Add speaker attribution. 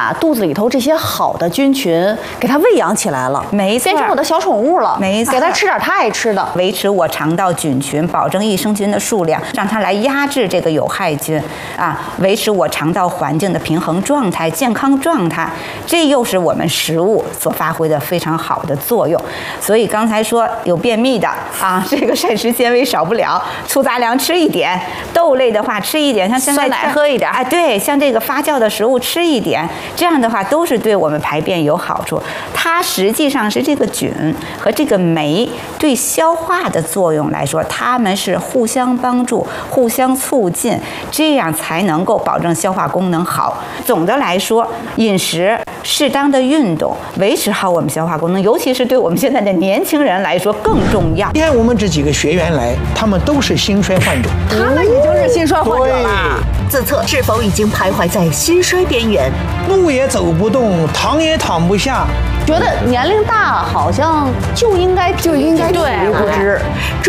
Speaker 1: 把肚子里头这些好的菌群给它喂养起来了，
Speaker 2: 没错，
Speaker 1: 变成我的小宠物了，
Speaker 2: 没错，
Speaker 1: 给它吃点它爱吃的，
Speaker 2: 维持我肠道菌群，保证益生菌的数量，让它来压制这个有害菌啊，维持我肠道环境的平衡状态、健康状态，这又是我们食物所发挥的非常好的作用。所以刚才说有便秘的啊，这个膳食纤维少不了，粗杂粮吃一点，豆类的话吃一点，像现在
Speaker 1: 酸奶喝一点，
Speaker 2: 啊，对，像这个发酵的食物吃一点，这样的话都是对我们排便有好处。它实际上是这个菌和这个酶对消化的作用来说，它们是互相帮助、互相促进，这样才能够保证消化功能好。总的来说，饮食、适当的运动，维持好我们消化功能，尤其是对我们现在的年轻人来说更重要。
Speaker 3: 今天我们这几个学员来，他们都是心衰患者，
Speaker 1: 他们已经是心衰患者了。
Speaker 4: 自测是否已经徘徊在心衰边缘？
Speaker 3: 路也走不动，躺也躺不下，
Speaker 1: 觉得年龄大好像就应该对不知。